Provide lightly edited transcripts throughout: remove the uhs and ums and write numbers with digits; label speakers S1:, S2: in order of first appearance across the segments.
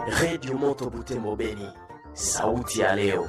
S1: Radio Moto Butembo Beni, sauti ya leo.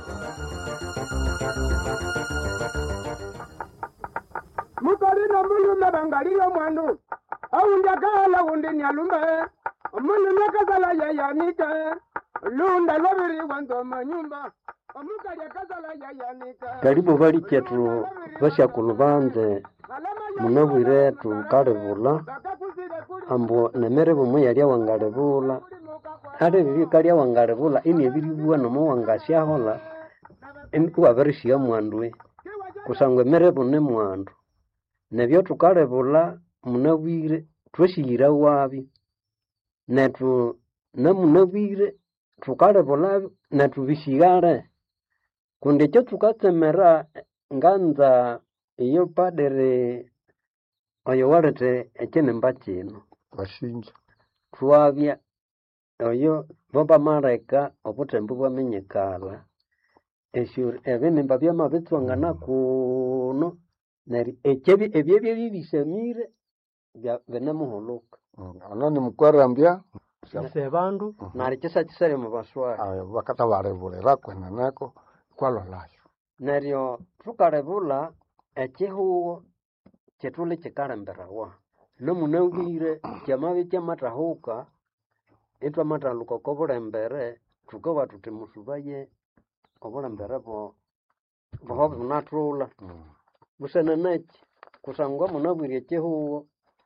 S2: Mukarina mulume bangalio mwandu au ndakala wundi nyalume mulu nakazala yayanike lunda lobiri wanzo manyumba mukali kazala yayanike.
S3: Karibu bali chetu basha kulubanze munabwire tukalebula ambo nemere bumwe yali wangalebula ade bibi kali wangalebula ini ebiribuwa no muwangasya hola wa verishia mwandwe kusangwe mere bune mwandu nebyo tukalebula munabwire tweshira wabi netu namunabwire tukalebula netubishigare kundi cyo tukatsemera nganza iyo padere oyo warete ekenemba kino
S4: bashinja
S3: twabya oyo boba mareka obutembu bwamenyekala eshuri ebinemba byamabitswangana kuno neri ekebi ebyebye bibisemire bya benamuholoka
S4: anani mukwarambya
S3: se bandu nari kisa kisere mu baswali
S4: bakata barebulera kwenanako kwalolayo
S3: neryo tukalebula ekihugo kyetule kikalemberawa nomunabwire kyamabi kyamatahuka itwa mataluka kobulembere tukaba tutimusubaye obulembere bo bunatula busana neki kusangwa munabwire ekihugo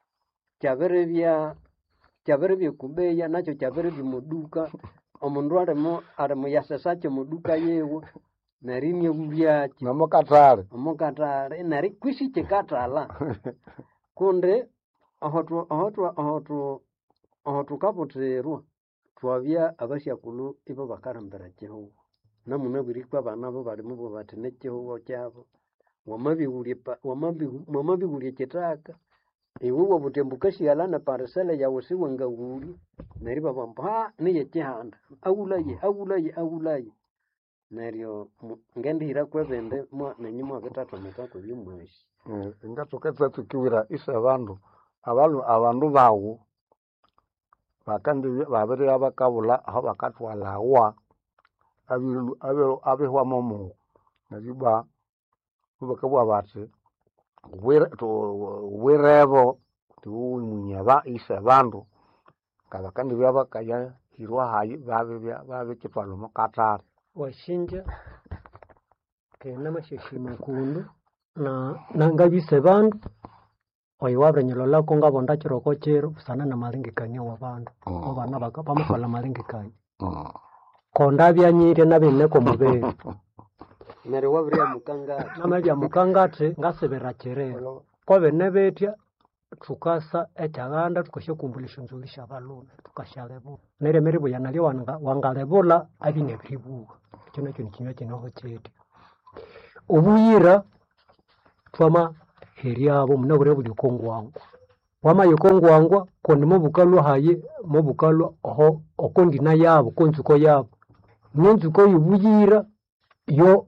S3: kyaberebya kubeya nakyo kyaberebya muduka omundu alimu yasesakyo muduka yewe narimye bubyaki omukatale nari kwisi kikatala kunde aho tukabutirwa twabya abashakulu ibo bakarambera kihugo namunabwire kwa bana bo bali mubo batine kihugo kyabo wamabihulye kitaka iwe wabutembukashi yalana parcela ya usiwe ngawuli nari babamba niye kihanda awulaye neryo ngendihira kwebende nenyuma bitatu metako byumweshi
S4: ingatokeza tukiwira isa abandu bawo bakandi babiri abakabula aho bakatwalawa abehwa momo nabiba bakabwa bati wirebo tuumunyaba isa bandu kabakandi byabakaya hirwa hayi babe kitwalo mukatara
S5: washinja kena mashishima kundu na ngabise bandu oyiwabre nyilola ko ngabonda kiroko kero sana na malingikanya wa bandu obana bakamufala malingikanya konda byanyire nabene ko mubere
S3: nare wabria mukangati
S5: namabya mukangati ngasebera kerero ko bene betya tukasa ekyaganda tukashekumbulisha nzulisha balume tukashalebu nere meribu yanalyo wangalebula abine bribuwa kino kinywa kino cyete ubuyira twama heriabo munabure buli kongwangwa wama yokongwangwa kondimo bukalwa haye mo bukalwa oho okondina yabo konzuko yabo nyenzuko yubuyira yo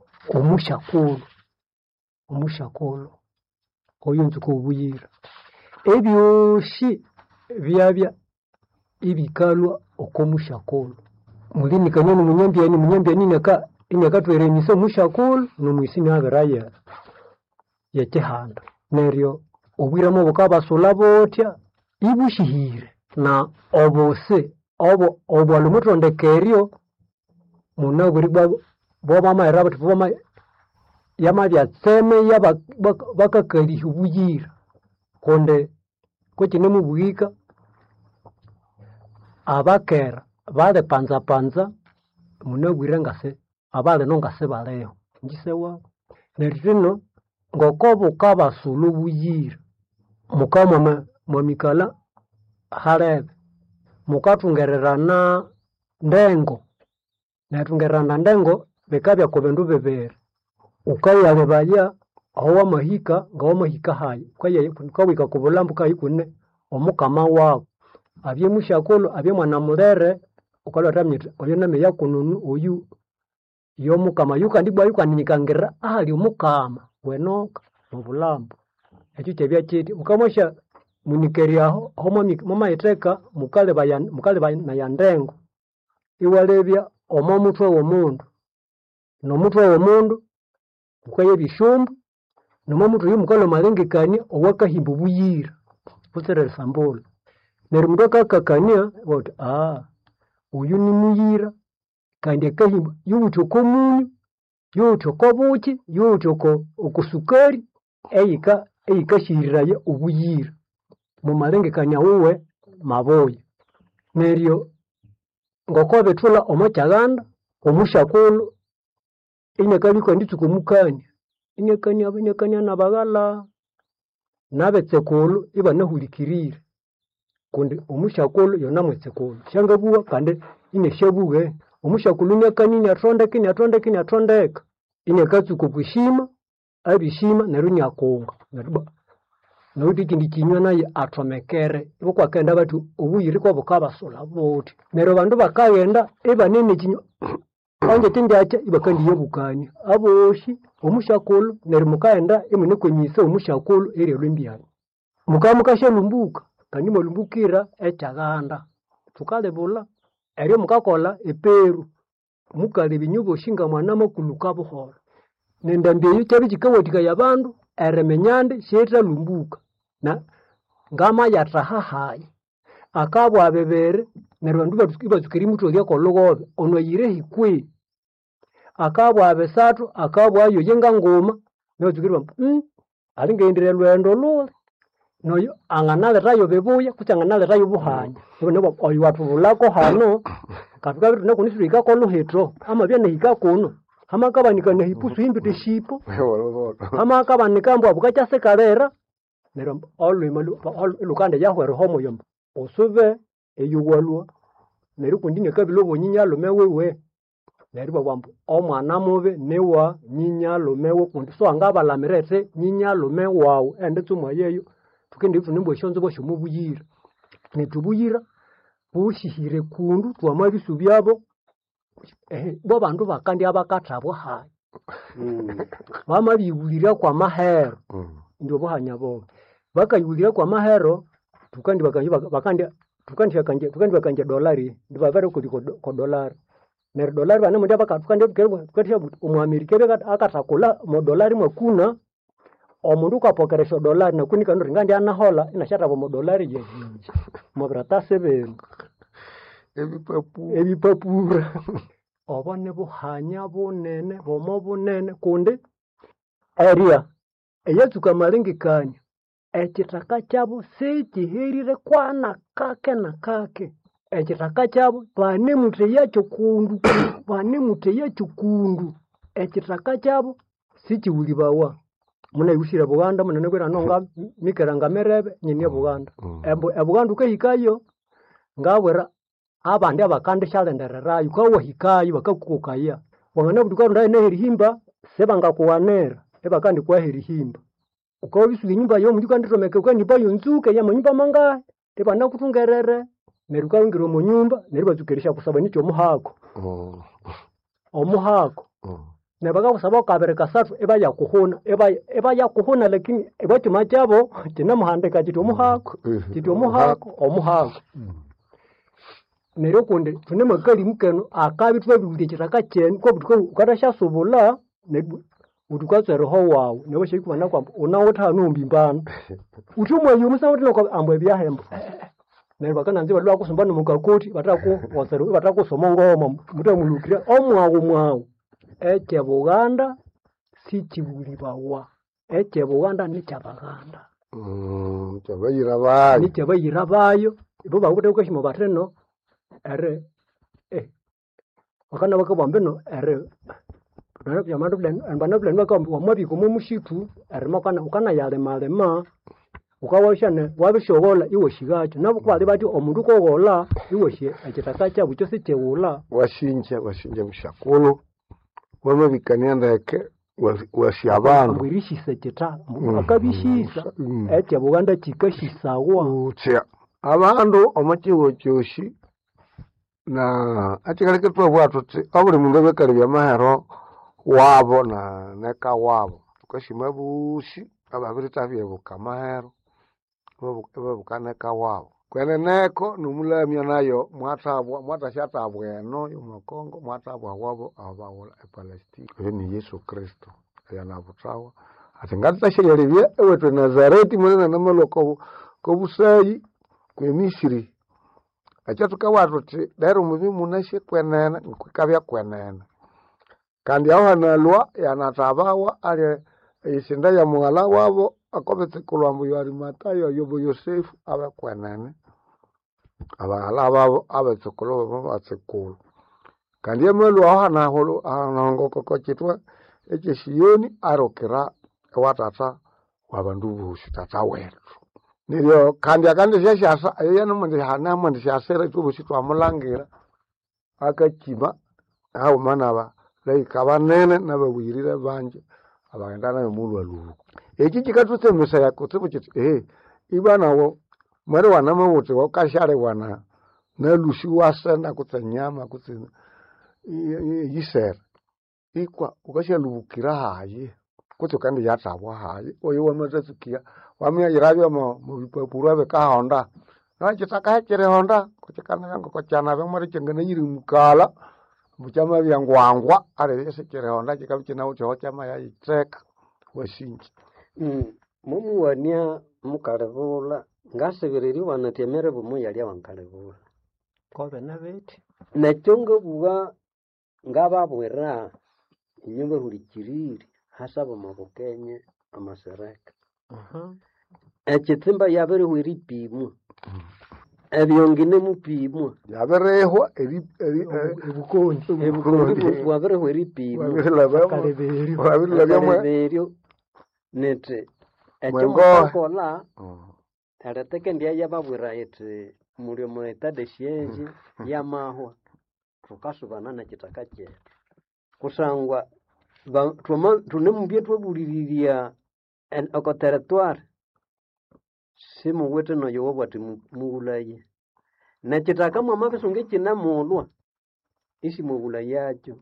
S5: umushakolo oyo nzuko ubuyira ebyoshi byabya ibikalwa okomushakolo mulini kanyoni munyambyani inyaka tweremise mushakolo nomwisini agaraya yekihanda neryo obwiramo bukabasula botya ibushihire na obose obwalumutondekeryo munaburi bobamaira bati boma yamabyatseme bakakaliha ubuyira konde kwekine mubuhika abakera bale panza munabwire ngase abale nongase baleho ngisewa nerino ngokobo kabasulu buyira mukama mwamikala harebe mukatungererana ndengo natungerana ndengo bekabya kobendu bebere ukaya baya aho mahika ngaho mahika hayi kwawika kubulambu kayikune omukama wabo abye mushakolo abye mwana murere ukalwatamye oyo name yakununu oyu yo mukama yukandibwa yukanikangira ali omukama wenoka mubulambu ekyo kyebya kiti mukamosha munikeriaho homo mama yeteka mukale bayan na yandengo iwalebya omo mutwe w'omundu n'omutwe w'omundu ukaya bishumbu nomo mutwe yumukalo malengekania owakahimba obuyira butsere sambula neryo mundu akakakania boti uyu ni muyira kandi akahimba yuwuthi okomunyu yuwuthi okobuki yuwuthi okusukari eyikashiriraya obuyira mu malengekania wuwe maboya neryo ngoko bethula omo Kyaganda omushakulu inyakalikwa nditsuka omukania inyakania nabaghala nabetsekulu ibanahulikirire kundi omushakulu yona mwetsekulu shangabuwa kandi ineshabuwe omushakulu nyakani atrondeka inyakatsuka okwishima abishima neryo nyakunga neryo nauti kindi kinywa naye atomekere bokwakenda bati obuyiri kwa bukabasula buti neryo bandu bakagenda ibanene kinywa anje tindacha ibakandi yebukani aboshi omushakulu neryo mukaenda imune kwenyisa omushakulu eri lwembyani mukamukasha lumbuka kandi molumbukira Ekyaganda tukalebula eryo mukakola eperu mukale binyubo shinga mwana makuluka buhoro nendambiyo cyabikikawatika yabandu eremenyande sheta lumbuka na ngama yatahahaye akabwa bebere neryo bandu batsukiri muto lyako logobe ono yire hikwe akabwa abesatu akabwa yo yenga ngoma notsukiri alingendere lwendo lule noyo anganaletayo bebuya kuchanganaletayo buhanya nebo oyo watubulako hano kafika bitu nakunisirika ko luhetro ama byane hikakuno ama kabanika ne hipusu himbite shipo ama kabanika mbwa bukacha sekalera nero olwemalu lukanda yahwere homo yomba osube eyuwalwa nero kundine kabilo bonyinyalo mewewe nero bwambo omwana mube newa nyinyalo mewe kundi so angabalamirete nyinyalo mewawo endetsumwa yeyo tukende ifu nimbo shonzo bosho mubuyira netubuyira bushihire kundu twamabisu byabo bo bandu bakandi abakatabwa hayi mama bibulira kwa mahero ndio bohanya bo bakayibulira kwa mahero tukandi bakanje dolari ndibavere ko dolari ner dolari bana mundu bakatukande tukatya umwamerika akatakula mo dolari mwakuna omundu kapokeresho dolari nakuni kando ringandi anahola inashata mo dolari ye mo brata sebe ebipapura obone buhanya bunene bomo bunene kundi area eyatsuka malengekanya ekitaka kyabo sekiherire kwana kake na kake ekitaka kyabo bane mute yacho kundu ekitaka kyabo sikiwulibawa muna yushira Buganda munene kwera nonga mikeranga merebe nyine Buganda Buganda ukahikayo ngabwera abandi abakande shalenderera yukawa hikayo bakakukukaya wangana butuka ndaye nehirihimba sebanga kuwanera ebakandi kwa hirihimba ukawa bisubi nyumba yo mujika nditomeke kwa nipa yunzuke ya manyumba manga tebana kutungerere neruka ngiro mu nyumba neribazukerisha kusaba nicho muhako omuhako nebaga kusaba kabere kasatu ebaya kuhona lakini ebati machabo tina muhandeka kiti omuhako omuhako neryo kundi tune makali mukeno akabi twabulite kitaka cyene ko butuko ukatasha subula ne utukatsero ho wawo nebo shikubana kwamba unawotha numbimbana utumwe yumusa wotino kwa ambwe byahemba neryo bakananze balwa kusumbana mukakoti batako somongoma mutamulukira omwawo eche Buganda sikibulibawa eche Buganda ni Kyabaganda cyabayira bayo ibo bakute ukashimo batreno ere wakana bakabambeno ere naro yamandu plan anbana plan bakambi wamabi ko mumushitu ere makana ukana yale malema ukawashane wabishobola iwo shigacho nabo kwali bati omundu ko gola iwo shi ekitaka kya bucyo sekewula
S4: washinja mushakulu wamabikania ndeke wasyabandu
S5: wirishise kita akabishisa ete Buganda kikashisawa
S4: utya abandu omakigo kyoshi na achikaleke twabwatu abuli mundu bekali bya mahero wabo na neka wabo tukashimabushi ababiri tavye bukamahero babukaneka wabo kweneneko numulamya nayo mwatashatabwa eno yomukongo mwatabwa wabo abawula ePalestina oyo ni Yesu Kristo yanabutawa ati ngatashayalibya ewetwe Nazareti mwana namaloko kobusayi kwe Misiri acha tukawatu ti dairo mubi munashe kwenene nkukabya kwenene kandi aho hanalwa yanatabawa ali isinda ya mwala wabo akobetse kulwambu yari Matayo yobo Yosefu abe kwenene abala babo abetsokolo babo atsekulu kandi emelu aho hanaholo hanangoko kitwa ekishiyoni arokera watata wabandu bushi tata wetu nilio kandi akandi shashasa ayana mundi hana mundi shasera tubushi twamulangira akachima aho manaba laika banene nabawirira banje abagandana yomulu alu eki kikatutsemesa yakutsibu kiti ibanawo mwere wana mawuti wakashare wana nalushi wasena kutsanyama kutsina yisera ikwa ukashalubukira haye kuti kandi yatabwa haye oyo wamatatsukia wamya irabya mu bipapuro bekahonda nachitaka kire honda kuchikana yango kochana bemore chengana yiri mukala muchama byangwangwa are yese kire honda kikabichina uti hochama ya itreka washinji
S3: mumuwania mukalebula ngasebereri wanatemere bumu yali wankalebula
S5: kobe nabeti
S3: nachongo buwa ngababwera inyumba hulikiriri hasaba mabukenye amasereka ekitsimba yabere hweripimu ebyongine mupimu
S4: yaberehwa
S3: ebukondi wabere hweripimu
S4: wabirilabyo
S3: nete ekyomukola arateke ndiye yababwira eti muri mu etade shenji yamahwa tukasubana na kitaka cyetu kusangwa tunemubye twabuliriria oko territoire simu wete no yowo bati muulaye na kitaka mwama bisunge kinamulwa isi mubulayacho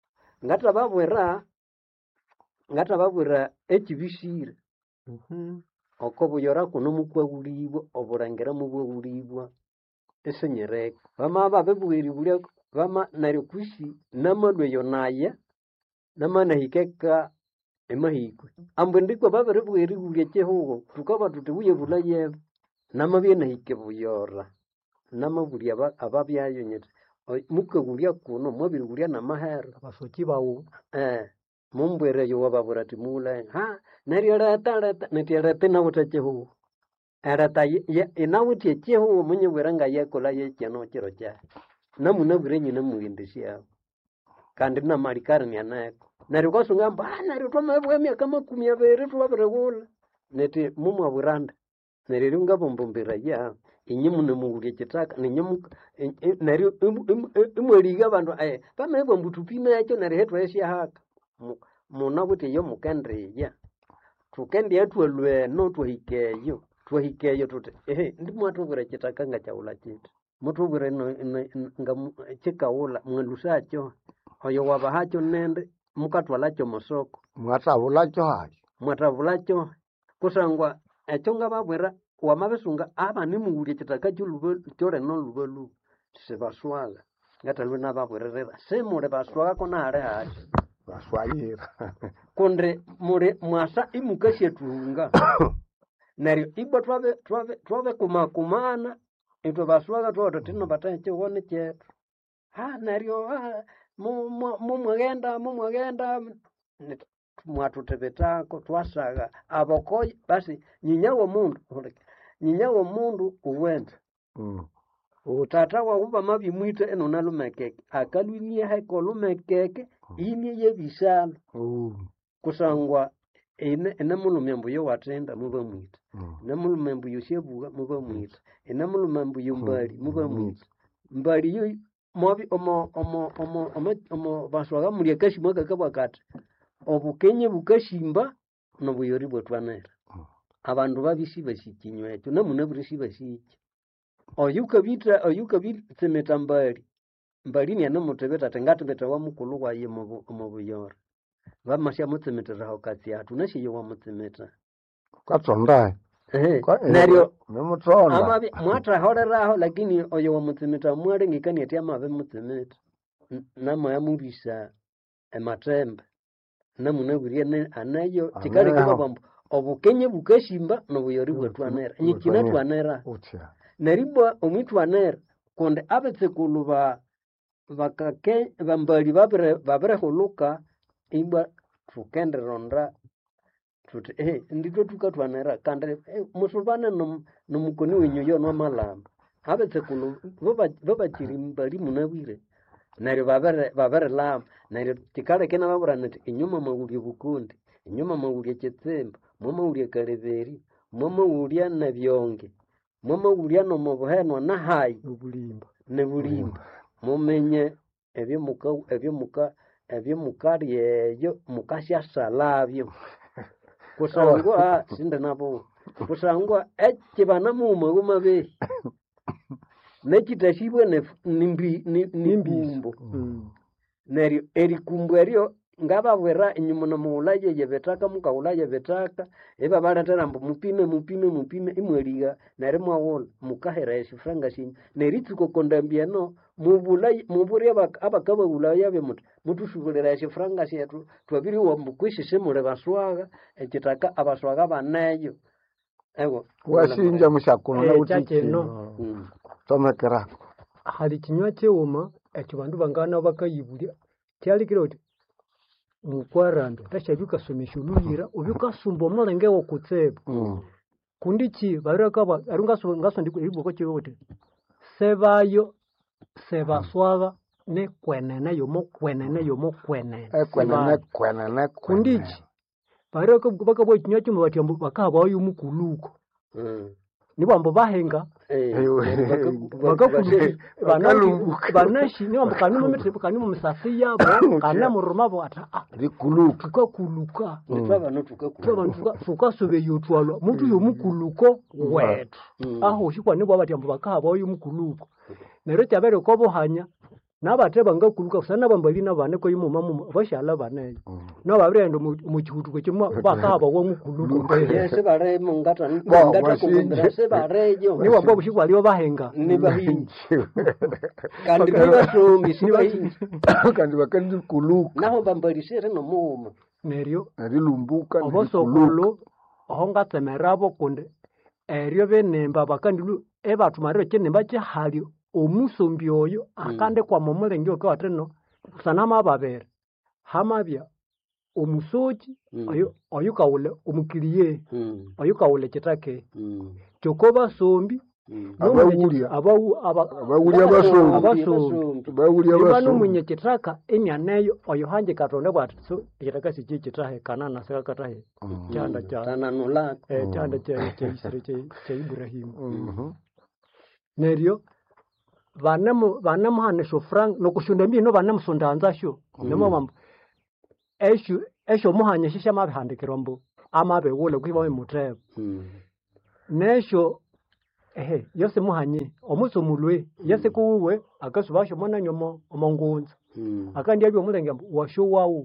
S3: ngatababwira ekibishira oko buyora kuno mukwagulibwa oburangera mubwagulibwa esenyereka bama babebwiri bulya bama nari kushi namalwe yonaya namana hikeka emahikwe ambu ndiko babere bwiri bulya chehugo tukaba tutuye bulaye namabye nahike buyora namabulya ababyayo nyete mukagulya kuno mwabiri bulya namahera
S5: abasoki bawo
S3: mumbwere yo wababura timula nari rata netiarate na utachehu arata inawutie chehu munye bweranga yakola yekeno kiro cha namuna burenyi namuyindishya kandi na marikari nyanako nari kwasunga nari twamabwe myaka 20 twabregula neti mumwa buranda nari ngabombombera ya inyimune mugulie kitaka ninyimu nari imweriga abantu bamebwe mbutupime yacho nari hetwa yesha haka muna buti yo mukendriya tukendiye twelweno twahikeyo tuti ndimwatubwira kitaka nga chaula chitu mutubwire nga chikaula mwalusacho oyo wabahacho nende mukatwalacho masoko mwatavulacho kusangwa echo ngababwira wamabesunga abani mugulie kitaka chore no lubalu sibaswaga ngatalwe nababwirira semure baswaga kona hare hacho
S4: baswayira
S3: kondre muri mwasa imukashe tuunga nari ibwa twave kumakumana ito baswaga twoto tino batache wone chetu nario mumwagenda mwatutebetako twasaga abokoye basi nyinyawo mundu uwenda utata wa uba mabi mwite eno nalumekeke akalwinie hakolumekeke imye yebisalo kusangwa ene mulumembu yo watenda muba mwite ene mulumembu yo shebuga muba mwite ene mulumembu yo mbali muba mwite mbali yo mobi omo baswaga muri kashi mwaka kabakati obukenye bukashimba no buyori bwetwanera abandu babisi basikinywa cyo namune burisi basiki oyuka bitsemeta mbali ni anomutebeta tengatebeta wa mukulu wa ye mu buyora bamasya mutsemetera hokati atu nashiye wa mutsemeta
S4: katsondaye
S3: neryo
S4: nimutonda
S3: amabi mwatahoreraho lakini oyo wa mutsimita mwali ngikani ati amabe mutsimita namaya mubisa ematembe namunaburia anayo kikali
S4: Anayo.
S3: kibabambo obukenye bukashimba nobuyori bwatwanera nyikina twanera
S4: utya
S3: neribwa omitwanera konde abetsekulu bakake bambali babere huluka ibwa tukenderonda tuti nditwe tukatwanera kandi musubane nomukoni wenyu yo nomalamba abetsekulu babachiri mbali munabwire neryo babere lamba neryo tikale kena babura nati inyuma mawulye bukundi inyuma mawulye kitsimba mwamawulye kaleberi mwamawulya nabyonge mwamawulya nomubuhenwa nahayi
S5: obulimba
S3: nebulimba mumenye ebyomukalyeyo mukasyasalabyo kusangwa sinde nabo kusangwa ekibana muuma behi nekitashibwe nimbumbo neryo erikumbu eryo ngababwera inyuma nomuwulaye yebetaka mukawulaye betaka eba baletera mbu mupime imweliga neryo mwawula mukahera esifranga shinyi neritsuko kondambiano mubulya abakabawulaya bemuti mutushubulira esifranga syetu twabiri wambukwisise mule baswaga ekitaka abaswaga baneyo ewo
S4: washinja mushakuno na
S5: kyakino
S4: tomekerako
S5: hali kinywa kyewuma ekyo bandu bangana bakayibulya kyalikira oti mukwarambe tashabikasomesha uluyira ubikasumba omulenge wokutseba kundiki babirakaba arungasondikwa iboko kyewote sebayo sebaswaga nekwenene
S4: ekwenene
S5: kundiki bakabwa ekinywa kimu bati ambu bakabayo omukuluko nibambo bahenga banashi nibambo kanimo misasi yabo kana murumabo ata
S4: rikuluka
S5: tukakuluka
S3: twabano
S5: tukasobeya otwalwa mutu yomukuluko wetu aho ushikwa nibo bati ambu bakabayo omukuluko neryo kyabere kobohanya nabate bangakuluka kusana bambali nabane ko yimuma bashala baneyo nababirenda muchihutuko kimwa bakaba wo mukuluko
S3: yese bare mungata kumbira se barejo
S5: ni wabo bushikwa liyo bahenga
S3: ni bahinji kandi basumbi sibahinji
S4: kandi bakandi kuluka
S3: naho bambali sere no muma
S5: neryo
S4: erilumbuka
S5: obosokolo honga temerabo konde eryo benemba bakandilu ebatumariro kyenemba kyehali omusombi oyo akande kwa momulenge okatreno sanama babere hamabya omusoki oyo kawule omukiliye oyo kawule kitake chokoba sombi
S4: abawulya
S5: bano munye kitaka emyaneyo oyo hanje katonda bwati so kitaka siki kitahe kanana saka katahe chanda
S3: tananula
S5: chanda cha Ibrahimu neryo vanemu hanesho frank nokushunda mbino vanemu sondanzasho nemo mambo esho muhanye shisha mabihandikirwa mbu amabe wole kwiba emutebo nesho yose muhanye omusomulwe yese kuwe akasubasho mona nyomo omongunza akandi abyo mulenge washo wawu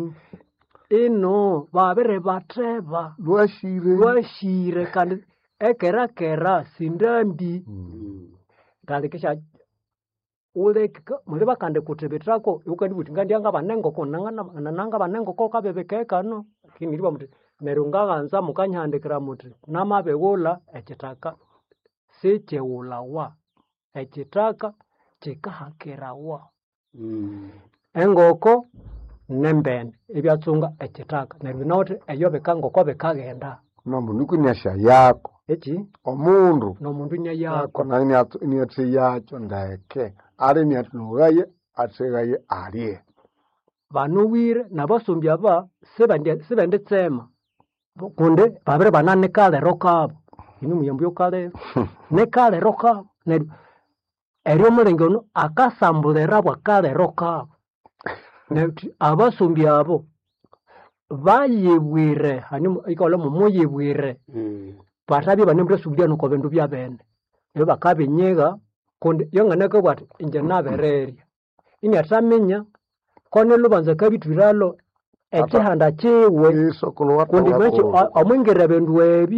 S5: ino babere bateba lwashire kandi ekera sindambi kandi kisha uleka muleba kande kutebetrako ukandi buti ngandi anga banengo nanga banengo ko kabebekeka no kiniriba muti nerunga ganza mukanyahandikira muti namabe wola ekitaka secheulawa ekitaka kikahakirawa engoko nembene ebyatsunga ekitaka nerwinote eyobeka ngoko bekagenda
S4: nambu nikunyasha yako
S5: echi
S4: omundu
S5: nomundu nya yako
S4: nani niatse yacho ndeke ari niatunugaye atsegaye arie
S5: banuwire nabasombi aba sebende tsema kunde babere banane kale rokabo inu muyambu yokale ne kale rokabo ne eryo mulenge ono akasambulera bwa kale rokabo ne abasombi abo bayebwire hani ikolo moyebwire batabi banembre subya no kobendu bya bende yo bakabe nyega konde yonganaka bwati inje nabereria ini atamenya kone lubanza kabitwiralo ekihanda chiwe
S4: isokolo
S5: konde mechi omwingere bendu ebyo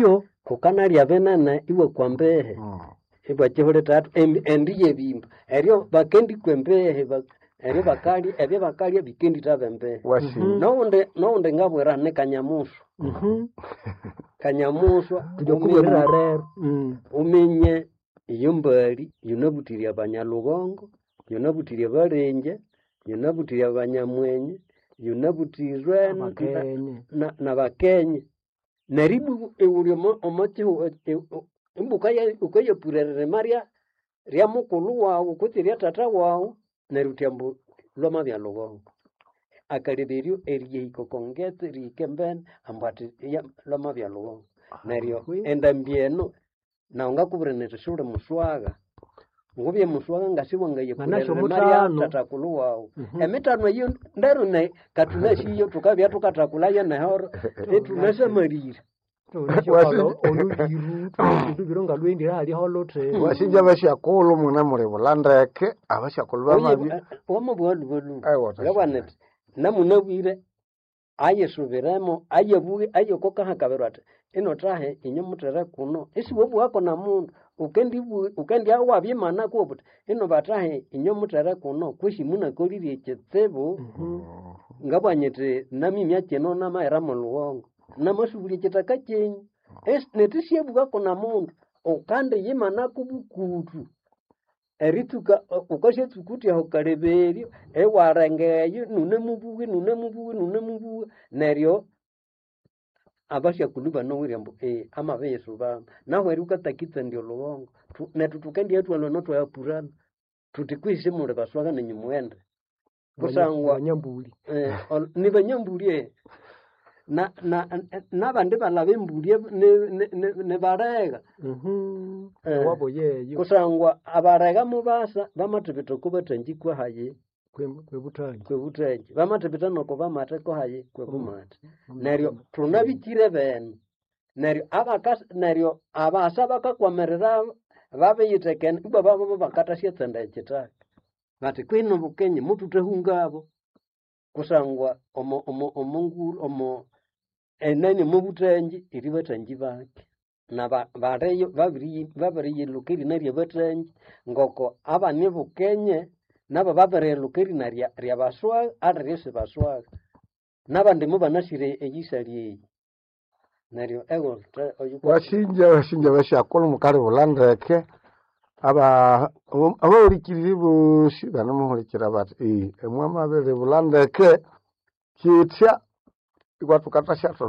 S3: kukanalya benene iwe kwambehe ibwa chihole tatu endiye bimba eryo bakendi kwembehe eryo bakali ebyo bakali bikendi tabembehe nonde ngabwera ne kanyamuso kanyamuso
S5: tujokuberera rero
S3: umenye iyo mbali yunabutiria abanyalugongo yunabutiria barenje yunabutiria abanyamwenye yunabutirwe na bakenye naribu eurimo omochiho imbuka ukoye purere maria ria mukulu wawo kutiria tata wawo narutyambu loma bya lugongo akaliberio eriyiko kongete rikemben ambati loma bya lugongo nario endambieno na ungakubure netishule muswaga ngubye muswaga ngasibwa ngaye purere maria tata kulu wawo emitano iyo ndero ne katunashi iyo tukabya tukatakulaye nehoro etunase marira
S5: bironga lwendira ali holote
S4: washinja bashakulu muna muri bulandeke abashakulu bamabi
S3: wamubwadu bolu yabanet namunabwire ayesubiremo ayebuge ayokoka hakaberwate ino trahe inyomutere kuno isi wobu wako na mundu ukendi awa bimana ko ino batrahe inyomutere kuno kwishi muna koliri chetsebo ngabanyete namimya cheno na maera mulwongo namasubuli chitaka chenyi netishie buga kona mundu ukande yimana kubukutu erituka ukashe tukuti ya hokareberio ewarengeyo nune mubuwe neryo abasha kuluba no wirembo ama besu ba naho eruka takitsa ndio lwongo netutukendi yetu alonoto ya purana tutikwishe mure baswaga nenyumwende kusangwa
S5: nyambuli
S3: ni banyambuli na bande balabe mbulie ne barega
S5: wabo yeyo
S3: kusangwa abarega mubasa bamatebito kubatanji kwa haye kwebutanji bamatebito noko bamateko haye kwebumate neryo tunabikire bene neryo abakas neryo abasa bakakwamerera babeyiteken baba bakatashye tsenda chitaka bati kwino bukenye mutu tehungabo kusangwa omonguru enani mubutanji iri batanji bake na bareyo babiri lukiri na batanji ngoko abane bukenye naba babere lukiri na ria baswa adrese baswa nabandi mu banashire egisali naryo ego
S4: washinja bashakolo mukare bulandeke aba urikiri bushi banamuhurikira bati emwe mabere bulandeke kitya igwa tukata shato